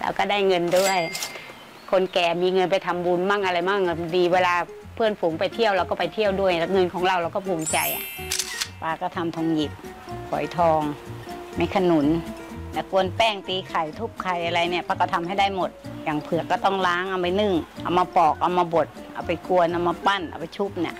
แล้วก็ได้เงินด้วย คนแก่มีเงินไปทำบุญมั่งอะไรมั่งดีเวลาเพื่อนฝูงไปเที่ยวเราก็ไปเที่ยวด้วยแล้วเงินของเราก็ภูมิใจอ่ะป้าก็ทำทองหยิบฝอยทองเม็ดขนุนแล้วกวนแป้งตีไข่ทุบไข่อะไรเนี่ยป้าก็ทำให้ได้หมดอย่างเผือกก็ต้องล้างเอาไปนึ่งเอามาปอกเอามาบดเอาไปกวนเอามาปั้นเอาไปชุบเนี่ย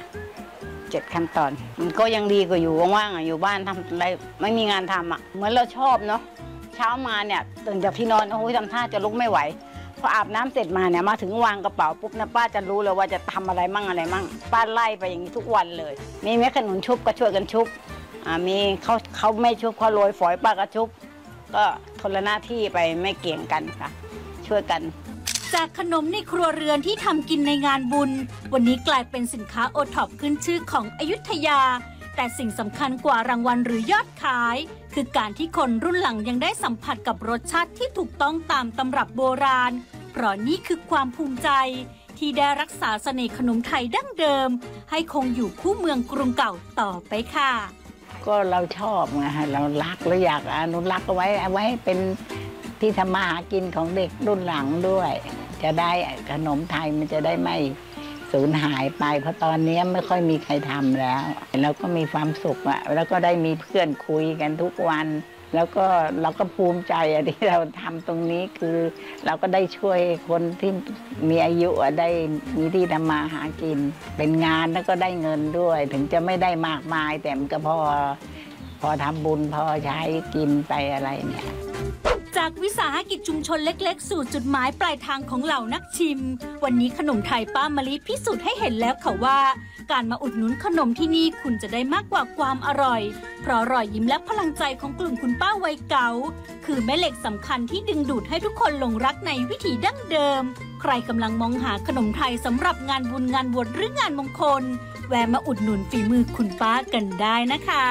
7 ขั้นตอนมันก็ยังดีกว่าอยู่ว่างๆอยู่บ้านทำอะไรไม่มีงานทำอ่ะเหมือนเราชอบเนาะเช้ามาเนี่ยตื่นจากที่นอนโอ้ยทำท่าจะลุกไม่ไหวพออาบน้ำเสร็จมาเนี่ยมาถึงวางกระเป๋าปุ๊บนะป้าจะรู้เลยว่าจะทำอะไรมั่งอะไรมั่งป้าไล่ไปอย่างนี้ทุกวันเลยมีเม็ดขนุนชุบก็ช่วยกันชุบมีเขาไม่ชุบเขาโรยฝอยป้าก็ชุบก็คนละหน้าที่ไปไม่เกี่ยงกันค่ะช่วยกันจากขนมในครัวเรือนที่ทำกินในงานบุญวันนี้กลายเป็นสินค้าโอท็อปขึ้นชื่อของอยุธยาแต่สิ่งสำคัญกว่ารางวัลหรือยอดขายคือการที่คนรุ่นหลังยังได้สัมผัสกับรสชาติที่ถูกต้องตามตำรับโบราณเพราะนี่คือความภูมิใจที่ได้รักษาเสน่ห์ขนมไทยดั้งเดิมให้คงอยู่คู่เมืองกรุงเก่าต่อไปค่ะก็เราชอบไงเรารักและอยากอนุรักษ์เอาไว้ให้เป็นที่ทำมาหากินของเด็กรุ่นหลังด้วยจะได้ขนมไทยมันจะได้ไม่สูญหายไปเพราะตอนนี้ไม่ค่อยมีใครทำแล้วเราก็มีความสุขอะแล้วก็ได้มีเพื่อนคุยกันทุกวันแล้วก็เราก็ภูมิใจที่เราทำตรงนี้คือเราก็ได้ช่วยคนที่มีอายุได้มีที่ทำมาหากินเป็นงานแล้วก็ได้เงินด้วยถึงจะไม่ได้มากมายแต่มันก็พอทำบุญพอใช้กินไปอะไรเนี่ยจากวิสาหกิจชุมชนเล็กๆสู่จุดหมายปลายทางของเหล่านักชิมวันนี้ขนมไทยป้ามะลิพิสูจน์ให้เห็นแล้วค่ะว่าการมาอุดหนุนขนมที่นี่คุณจะได้มากกว่าความอร่อยเพราะรอยยิ้มและพลังใจของกลุ่มคุณป้าวัยเก่าคือแม่เหล็กสำคัญที่ดึงดูดให้ทุกคนหลงรักในวิถีดั้งเดิมใครกำลังมองหาขนมไทยสำหรับงานบุญงานบวชหรืองานมงคลแวะมาอุดหนุนฝีมือคุณป้ากันได้นะคะ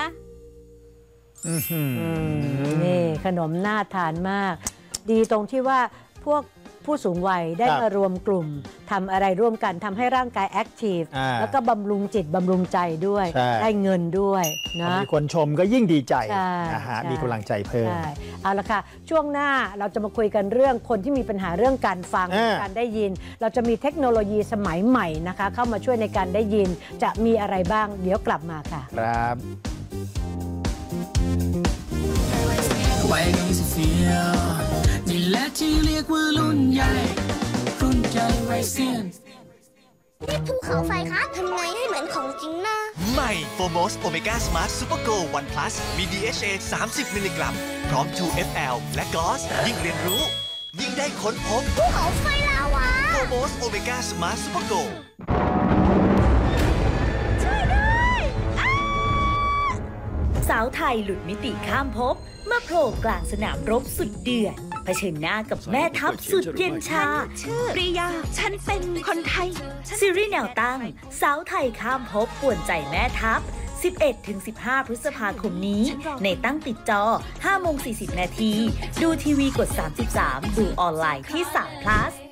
นี่ขนมน่าทานมากดีตรงที่ว่าพวกผู้สูงวัยได้มารวมกลุ่มทำอะไรร่วมกันทำให้ร่างกายแอคทีฟแล้วก็บำรุงจิตบำรุงใจด้วยได้เงินด้วยนะมีคนชมก็ยิ่งดีใจนะฮะมีกำลังใจเพิ่มเอาละค่ะช่วงหน้าเราจะมาคุยกันเรื่องคนที่มีปัญหาเรื่องการฟังการได้ยินเราจะมีเทคโนโลยีสมัยใหม่นะคะเข้ามาช่วยในการได้ยินจะมีอะไรบ้างเดี๋ยวกลับมาค่ะครับวัยรุ่นเสียนี่แหละที่เรียกว่ารุ่นใหญ่วัยเซียนนี่ภูเขาไฟครับทำไงให้เหมือนของจริงนะใหม่โฟโมสโอเมก้าสมาร์ทซูเปอร์โกล1 plus มี DHA 30 มิลลิกรัมพร้อม 2FL และกอสยิ่งเรียนรู้ยิ่งได้ค้นพบภูเขาไฟลาวาโฟโมสโอเมก้าสมาร์ทซูเปอร์โกลสาวไทยหลุดมิติข้ามภพเมื่อโผล่กลางสนามรบสุดเดือดเผชิญหน้ากับแม่ทัพสุดเย็นชาปริยาฉันเป็นคนไทยซีรีส์แนวตั้งสาวไทยข้ามภพป่วนใจแม่ทัพ 11-15 พฤษภาคมนี้ในตั้งติดจอ 5:40 น.ดูทีวีกด 33 ดูออนไลน์ที่3 plus